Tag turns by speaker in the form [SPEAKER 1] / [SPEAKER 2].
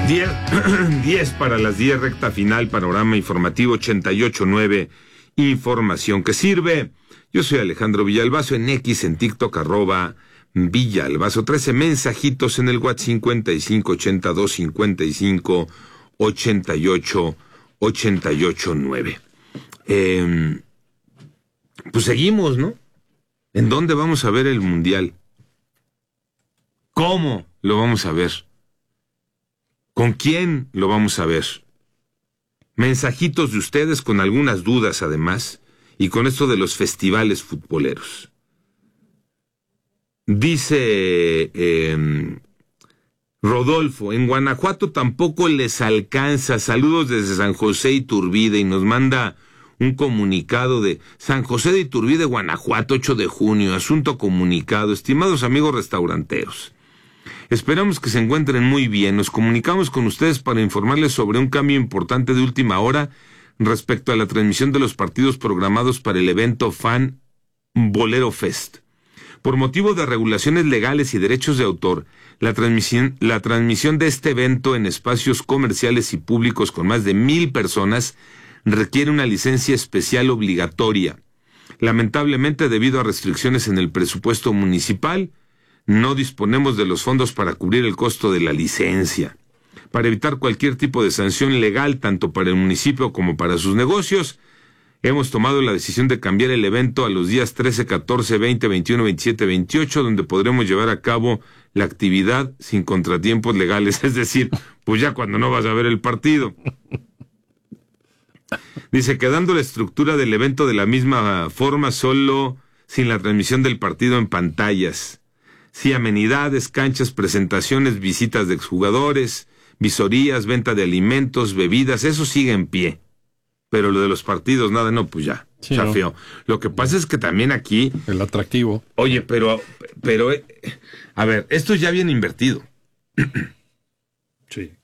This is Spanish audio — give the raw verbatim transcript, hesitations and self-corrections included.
[SPEAKER 1] diez para las diez, recta final, panorama informativo ochenta y ocho punto nueve, información que sirve. Yo soy Alejandro Villalbazo, en X, en TikTok, arroba Villalbazo. trece mensajitos en el WhatsApp, cincuenta y cinco, ochenta y dos, cincuenta y cinco, ochenta y ocho, ochenta y ocho, nueve. Eh, pues seguimos, ¿no? ¿En dónde vamos a ver el Mundial? ¿Cómo lo vamos a ver? ¿Con quién lo vamos a ver? Mensajitos de ustedes con algunas dudas además, y con esto de los festivales futboleros. Dice eh, Rodolfo, en Guanajuato tampoco les alcanza. Saludos desde San José Iturbide, y nos manda un comunicado de San José de Iturbide, Guanajuato, ocho de junio, asunto comunicado. Estimados amigos restauranteros, esperamos que se encuentren muy bien. Nos comunicamos con ustedes para informarles sobre un cambio importante de última hora respecto a la transmisión de los partidos programados para el evento Fan Bolero Fest. Por motivo de regulaciones legales y derechos de autor, la transmisión, la transmisión de este evento en espacios comerciales y públicos con más de mil personas requiere una licencia especial obligatoria. Lamentablemente, debido a restricciones en el presupuesto municipal, no disponemos de los fondos para cubrir el costo de la licencia. Para evitar cualquier tipo de sanción legal, tanto para el municipio como para sus negocios, hemos tomado la decisión de cambiar el evento a los días trece, catorce, veinte, veintiuno, veintisiete, veintiocho, donde podremos llevar a cabo la actividad sin contratiempos legales. Es decir, pues ya cuando no vas a ver el partido. Dice, quedando la estructura del evento de la misma forma, solo sin la transmisión del partido en pantallas. Sí, amenidades, canchas, presentaciones, visitas de exjugadores, visorías, venta de alimentos, bebidas, eso sigue en pie. Pero lo de los partidos, nada, no, pues ya,
[SPEAKER 2] sí,
[SPEAKER 1] está
[SPEAKER 2] no.
[SPEAKER 1] feo. Lo que pasa es que también aquí...
[SPEAKER 2] El atractivo.
[SPEAKER 1] Oye, pero, pero, a ver, esto ya viene invertido.
[SPEAKER 2] Sí.